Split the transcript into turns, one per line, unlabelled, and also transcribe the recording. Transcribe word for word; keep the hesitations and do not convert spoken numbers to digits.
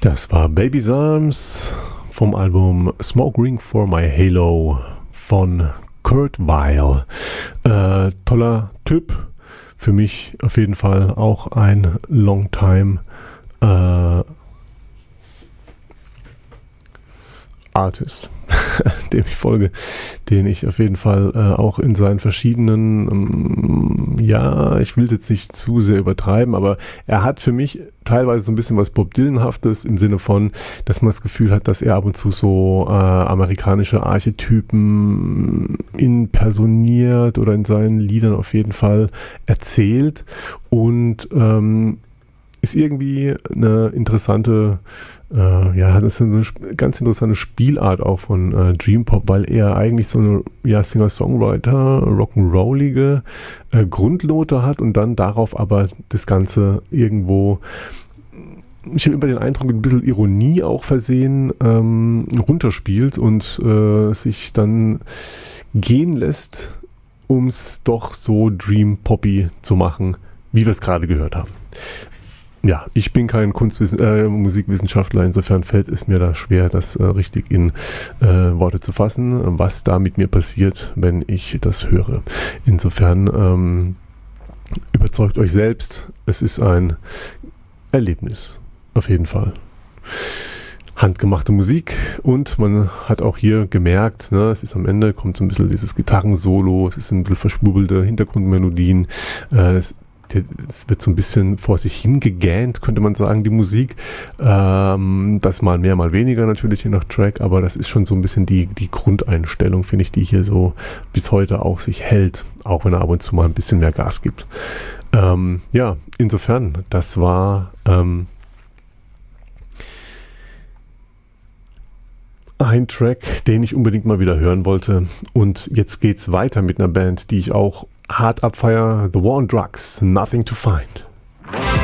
Das war Baby's Arms vom Album Smoke Ring for My Halo von Kurt Vile. Äh, toller Typ, für mich auf jeden Fall auch ein Longtime äh, Artist, dem ich folge, den ich auf jeden Fall äh, auch in seinen verschiedenen, ähm, ja, ich will es jetzt nicht zu sehr übertreiben, aber er hat für mich teilweise so ein bisschen was Bob Dylan-haftes im Sinne von, dass man das Gefühl hat, dass er ab und zu so äh, amerikanische Archetypen impersoniert oder in seinen Liedern auf jeden Fall erzählt und ähm, ist irgendwie eine interessante, äh, ja, das ist eine ganz interessante Spielart auch von äh, Dream Pop, weil er eigentlich so eine ja, Singer-Songwriter, rock'n'rollige äh, Grundnote hat und dann darauf aber das Ganze irgendwo, ich habe immer den Eindruck, mit ein bisschen Ironie auch versehen, ähm, runterspielt und äh, sich dann gehen lässt, um es doch so Dream Poppy zu machen, wie wir es gerade gehört haben. Ja, ich bin kein Kunstwissen, äh, Musikwissenschaftler, insofern fällt es mir da schwer, das äh, richtig in äh, Worte zu fassen, was da mit mir passiert, wenn ich das höre. Insofern ähm, überzeugt euch selbst, es ist ein Erlebnis, auf jeden Fall. Handgemachte Musik und man hat auch hier gemerkt, ne, es ist am Ende, kommt so ein bisschen dieses Gitarrensolo, es ist ein bisschen verschwurbelte Hintergrundmelodien, äh, es es wird so ein bisschen vor sich hingegähnt, könnte man sagen, die Musik. Ähm, das mal mehr, mal weniger natürlich, je nach Track, aber das ist schon so ein bisschen die, die Grundeinstellung, finde ich, die hier so bis heute auch sich hält, auch wenn er ab und zu mal ein bisschen mehr Gas gibt. Ähm, ja, insofern, das war ähm, ein Track, den ich unbedingt mal wieder hören wollte. Und jetzt geht's weiter mit einer Band, die ich auch hart abfeier. The War on Drugs, Nothing to Find.